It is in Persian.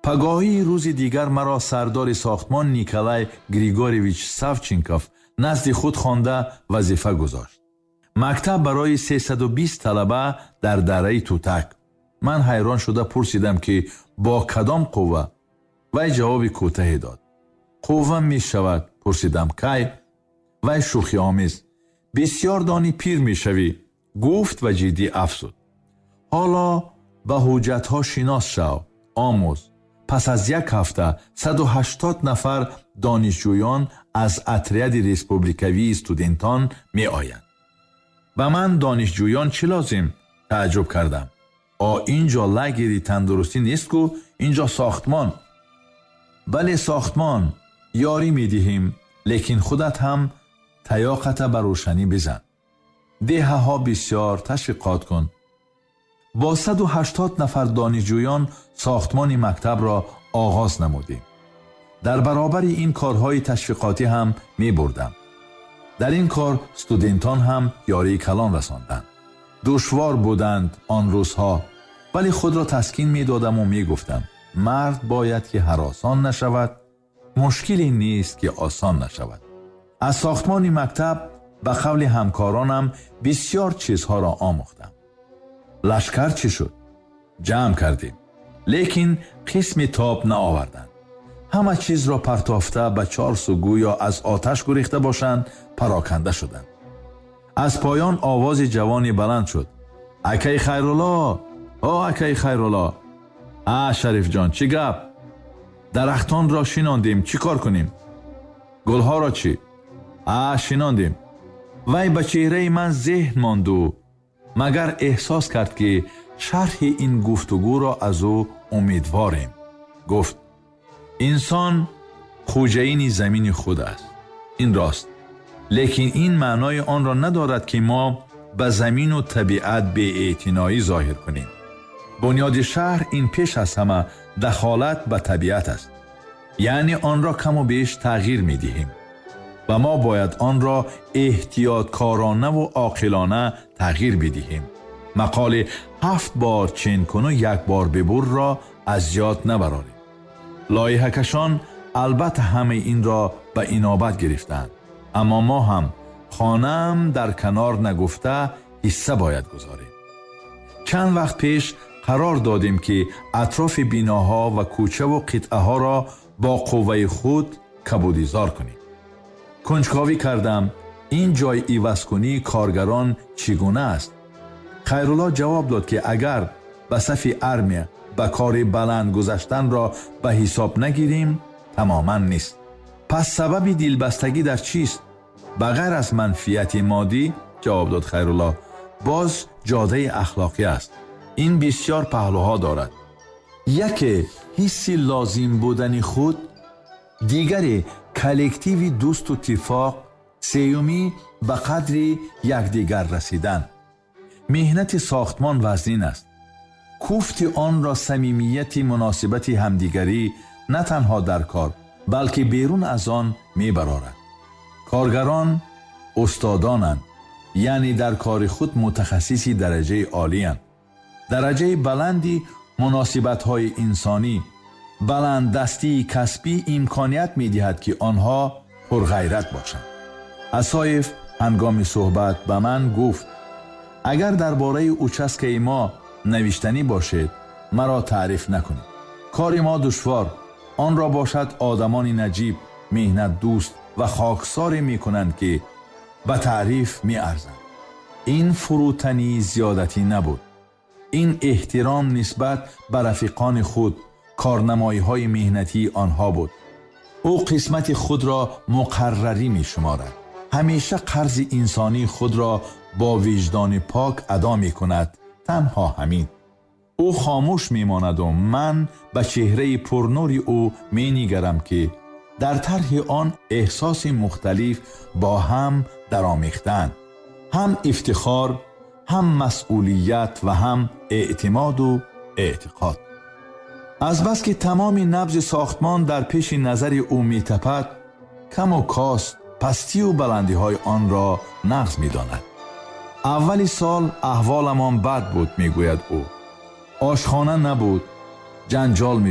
پگاهی روز دیگر مرا سردار ساختمان نیکولای گریگورویچ ساوچنکوف نزد خود خوانده وظیفه گذاشت. مکتب برای 320 طلبه در دره توتک. من حیران شده پرسیدم که با کدام قوه؟ وی جواب کوتاه داد. قوه می شود؟ پرسیدم کی؟ وی شوخی آمیز بسیار دانی پیر می شوی گفت و جدی افزود. حالا به حجت ها شناس شو، آموز. پس از یک هفته 180 نفر دانشجویان از اتریاد ریسپوبلیکوی استودنتان می آیند. به من دانشجویان چی لازم؟ تعجب کردم. اینجا لگری تندرستی نیست که اینجا ساختمان. بله ساختمان، یاری می دهیم، لیکن خودت هم تیاقت بر روشنی بزن. دهه ها بسیار تشویقات کن. با 180 نفر دانشجویان ساختمان مکتب را آغاز نمودیم. در برابر این کارهای تشویقاتی هم می بردم. در این کار استودنتان هم یاری کلان رساندند. دشوار بودند آن روزها، ولی خود را تسکین می دادم و می گفتم مرد باید که هراسان نشود، مشکلی نیست که آسان نشود. از ساختمان مکتب به قول همکارانم بسیار چیزها را آموختم. لشکر چی شد؟ جمع کردیم، لیکن قسم تاب نآوردند. همه چیز را پرتافته به 4 سو گویا از آتش گریخته باشند پراکنده شدند. از پایان آواز جوانی بلند شد. اکی خیرالله، اکی خیرالله. شریف جان چی گپ؟ درختان را شناندیم، چی کار کنیم؟ گلها را چی؟ شناندیم. وی به چهره من ذهن ماند و مگر احساس کرد که شرح این گفتگو را از او امیدواریم. گفت انسان خوجین زمین خود است. این راست، لیکن این معنای آن را ندارد که ما به زمین و طبیعت بی‌اعتنایی ظاهر کنیم. بنیاد شهر این پیش از همه دخالت به طبیعت است، یعنی آن را کم و بیش تغییر می دهیم و ما باید آن را احتیاطکارانه و عاقلانه تغییر بدهیم. مقال 7 بار چین کن و 1 بار ببر را از یاد نبراریم. لایحه کشان البته همه این را به انابت گرفتند، اما ما هم خانم در کنار نگفته حصه باید گذاریم. چند وقت پیش قرار دادیم که اطراف بیناها و کوچه و قطعه ها را با قوه خود کبودیزار کنیم. کنجکاوی کردم این جای عوض کنی کارگران چگونه است؟ خیرالله جواب داد که اگر به صف ارمیه به کار بلند گذشتن را به حساب نگیریم تماما نیست. پس سبب دلبستگی در چیست؟ بغیر از منفیت مادی، جواب داد خیرالله، باز جاده اخلاقی است. این بسیار پهلوها دارد. یک حس لازم بودن خود، دیگری کلکتیو دوست و اتفاق، سیومی به قدر یکدیگر رسیدن. مهنت ساختمان وزین است. کوفت آن را صمیمیت مناسبت همدیگری نه تنها در کار بلکه بیرون از آن میبرارد. کارگران استادانند، یعنی در کار خود متخصصی درجه عالی اند. درجه بلندی مناسبت‌های انسانی، بلند دستی کسبی امکانیت می‌دهد که آنها پرغیرت باشند. اسایف هنگام صحبت به من گفت اگر درباره اوچسکه ما نوشتنی باشد مرا تعریف نکنید. کار ما دشوار، آن را باشد آدمان نجیب، مهنت دوست و خاکساری می‌کنند که به تعریف می‌ارزند. این فروتنی زیادتی نبود. این احترام نسبت به رفیقان خود، کارنمایی‌های مهنتی آنها بود. او قسمت خود را مقرری می‌شمارد. همیشه قرض انسانی خود را با وجدان پاک ادا می‌کند. تنها همین. او خاموش می‌ماند و من به چهره پرنور او می‌نگرم که در طرح آن احساس مختلف با هم درآمیختند. هم افتخار، هم مسئولیت و هم اعتماد و اعتقاد. از بس که تمام نبض ساختمان در پیش نظر او می‌تپد، کم و کاست پستی و بلندی های آن را نقص می‌داند. اول سال احوالمان بد بود میگوید او. آشخانه نبود، جنجال